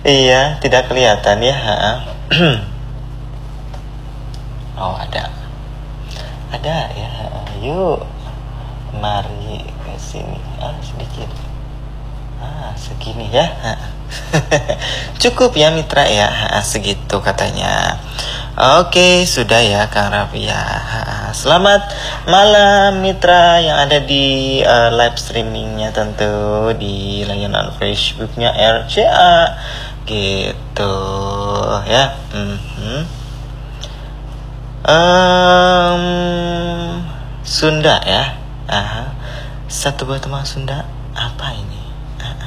Iya, tidak kelihatan ya. Oh, ada ya. Yuk, mari ke sini. Sedikit. Segini ya. Cukup ya Mitra ya. Segitu katanya. Oke, sudah ya Kang Raffi ya. Selamat malam Mitra yang ada di live streamingnya tentu di layanan Facebooknya RCA gitu ya. Sunda ya. Satu buat teman Sunda.